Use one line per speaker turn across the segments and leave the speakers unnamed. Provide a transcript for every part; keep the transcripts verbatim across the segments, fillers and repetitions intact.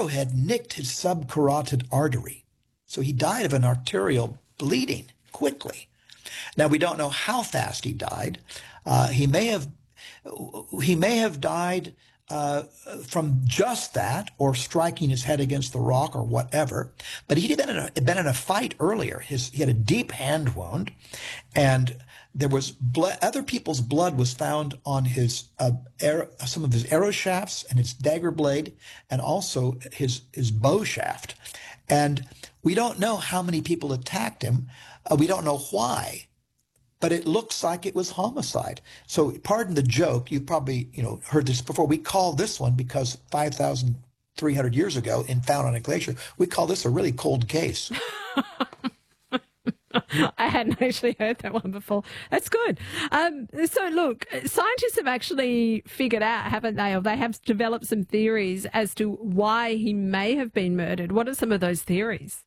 arrowhead nicked his subcarotid artery. So he died of an arterial bleeding quickly. Now, we don't know how fast he died. Uh, he may have he may have died uh, from just that, or striking his head against the rock, or whatever. But he'd been in a, been in a fight earlier. His, he had a deep hand wound, and there was blood, other people's blood was found on his uh, arrow, some of his arrow shafts and his dagger blade, and also his his bow shaft. And we don't know how many people attacked him. Uh, we don't know why, but it looks like it was homicide. So pardon the joke. You've probably you know heard this before. We call this one, because five thousand three hundred years ago in Found on a Glacier, we call this a really cold case.
I hadn't actually heard that one before. That's good. Um, so, look, scientists have actually figured out, haven't they, or they have developed some theories as to why he may have been murdered. What are some of those theories?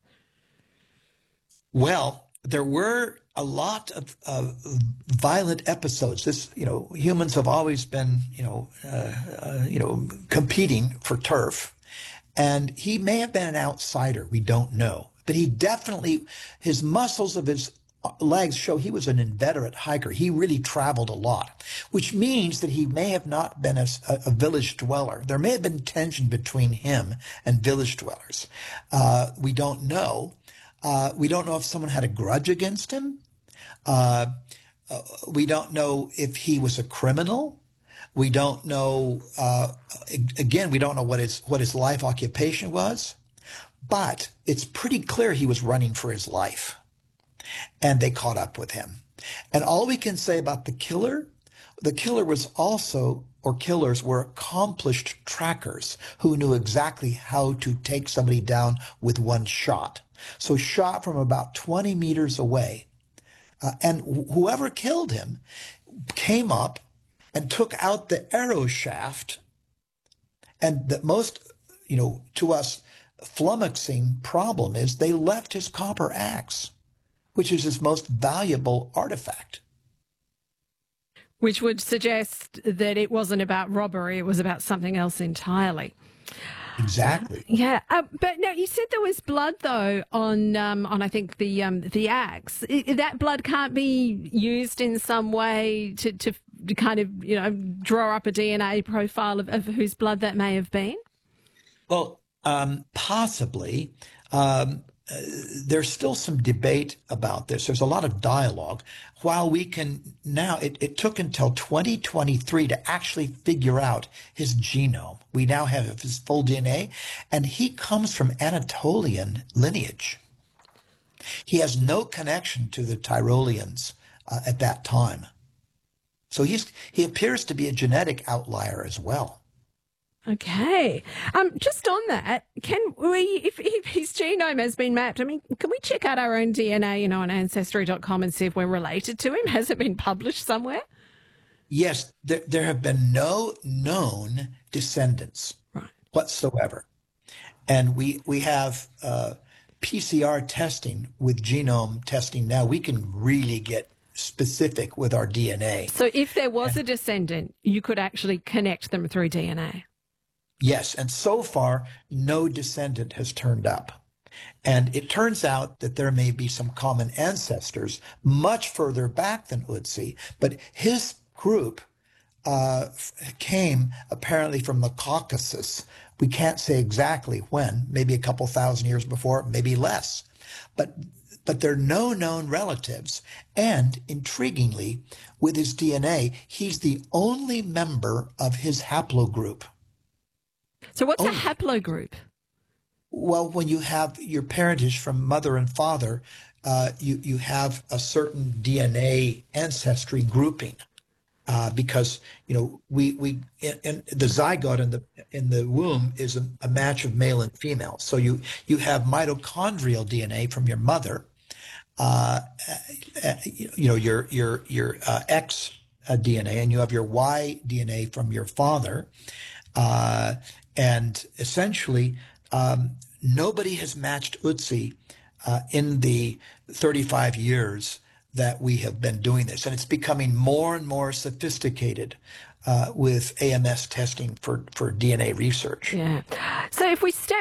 Well, there were a lot of uh, violent episodes. This, you know, humans have always been, you know, uh, uh, you know, competing for turf, and he may have been an outsider. We don't know. But he definitely, his muscles of his legs show he was an inveterate hiker. He really traveled a lot, which means that he may have not been a, a village dweller. There may have been tension between him and village dwellers. Uh, we don't know. Uh, we don't know if someone had a grudge against him. Uh, uh, we don't know if he was a criminal. We don't know, uh, again, we don't know what his, what his life occupation was. But it's pretty clear he was running for his life, and they caught up with him. And all we can say about the killer, the killer was also, or killers were accomplished trackers who knew exactly how to take somebody down with one shot. So shot from about twenty meters away. Uh, and wh- whoever killed him came up and took out the arrow shaft. And the most, you know, to us, flummoxing problem is they left his copper axe, which is his most valuable artifact.
Which would suggest that it wasn't about robbery, it was about something else entirely.
Exactly.
Yeah, uh, but now you said there was blood though on um, on I think the um, the axe. I, that blood can't be used in some way to, to to kind of you know draw up a D N A profile of, of whose blood that may have been.
Well, um, possibly. Um, uh, there's still some debate about this. There's a lot of dialogue. While we can now, it, it took until twenty twenty-three to actually figure out his genome. We now have his full D N A, and he comes from Anatolian lineage. He has no connection to the Tyroleans uh, at that time. So he's he appears to be a genetic outlier as well.
Okay. Um, just on that, can we, if, if his genome has been mapped, I mean, can we check out our own D N A, you know, on Ancestry dot com and see if we're related to him? Has it been published somewhere?
Yes, there, there have been no known descendants
right.
whatsoever. And we, we have uh, P C R testing with genome testing now. We can really get specific with our D N A.
So if there was a descendant, you could actually connect them through D N A?
Yes, and so far, no descendant has turned up. And it turns out that there may be some common ancestors much further back than Ötzi, but his group uh, came apparently from the Caucasus. We can't say exactly when, maybe a couple thousand years before, maybe less. But but there are no known relatives. And intriguingly, with his D N A, he's the only member of his haplogroup.
So what's
Only.
a haplogroup?
Well, when you have your parentage from mother and father, uh, you, you have a certain D N A ancestry grouping. Uh, because, you know, we, we in, in the zygote in the in the womb is a, a match of male and female. So you, you have mitochondrial D N A from your mother, uh, uh, you know, your your your uh, X uh, D N A, and you have your Y D N A from your father. Uh, and essentially, um, nobody has matched Ötzi uh, in the thirty-five years that we have been doing this. And it's becoming more and more sophisticated uh, with A M S testing for, for D N A research.
Yeah. So if we step